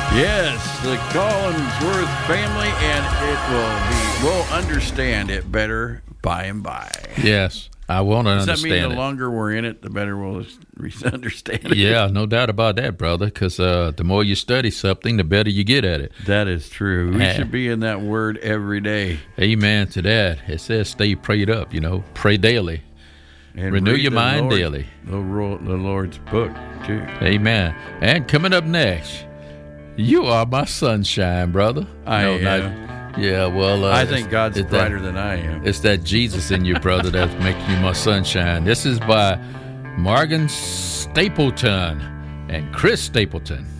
Yes, the Collinsworth family, and we'll understand it better by and by. Yes, I want to Does understand that mean it. the longer we're in it, the better we'll understand it? Yeah, no doubt about that, brother, because the more you study something, the better you get at it. That is true. We should be in that word every day. Amen to that. It says stay prayed up, pray daily. And renew read your the mind Lord, daily. The Lord's book, too. Amen. And coming up next, you are my sunshine, brother. I am. Yeah, well, I think God's brighter than I am. It's that Jesus in you, brother, that's making you my sunshine. This is by Morgan Stapleton and Chris Stapleton.